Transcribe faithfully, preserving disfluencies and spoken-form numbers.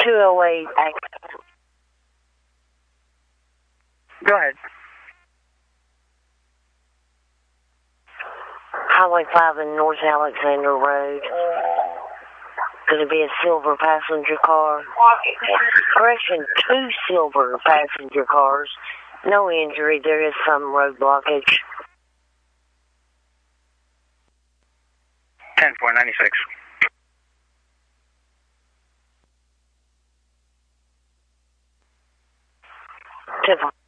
two oh eight. Go ahead. Highway five and North Alexander Road. Going to be a silver passenger car. Correction, two silver passenger cars. No injury. There is some road blockage. ten four ninety-six. ten four.